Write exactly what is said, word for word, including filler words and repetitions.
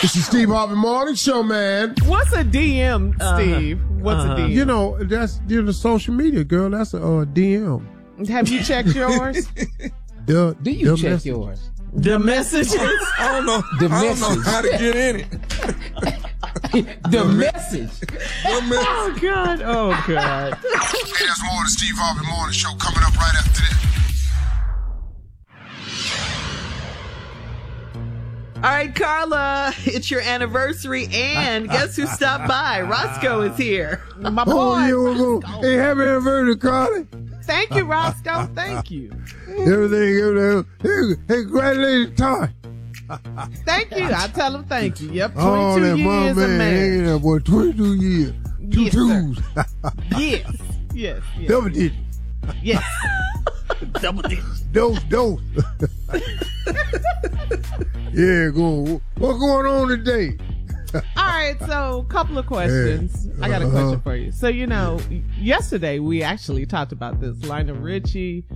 It's the Steve Harvey Morning Show, man. What's a D M, Steve? Uh-huh. What's uh-huh. a D M? You know, that's you know, social media, girl. That's a uh, D M. Have you checked yours? the, Do you the check message. yours? The messages? I don't know. The I message. don't know how to get in it. The message. The message. Oh, God. Oh, God. Hey, there's more of the Steve Harvey Morning Show coming up right after this. All right, Carla, it's your anniversary, and guess who stopped by? Roscoe is here. My boy. Oh, yeah, we're going. Hey, happy anniversary, Carly. Thank you, Roscoe. Thank you. Everything, everything. Hey, hey, congratulations, Todd. Thank you. I tell him thank you. Yep, twenty-two Oh, that years my of man. marriage. Yeah, boy, twenty-two years. Two Yes, twos. Yes, yes, yes. Double digits. Yes. Double digits. Dose, dose. Yeah, go. What's going on today? All right, so a couple of questions. Yeah. I got a Uh-huh. question for you. So, you know, yesterday we actually talked about this. Lionel Richie